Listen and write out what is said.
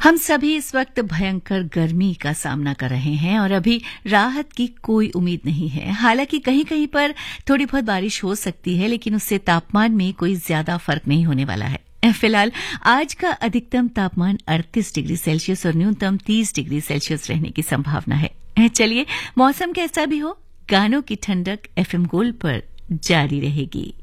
हम सभी इस वक्त भयंकर गर्मी का सामना कर रहे हैं और अभी राहत की कोई उम्मीद नहीं है। हालांकि कहीं कहीं पर थोड़ी बहुत बारिश हो सकती है, लेकिन उससे तापमान में कोई ज्यादा फर्क नहीं होने वाला है। फिलहाल आज का अधिकतम तापमान 38 डिग्री सेल्सियस और न्यूनतम 30 डिग्री सेल्सियस रहने की संभावना है। चलिए, मौसम कैसा भी हो, गानों की ठंडक FM गोल्ड पर जारी रहेगी।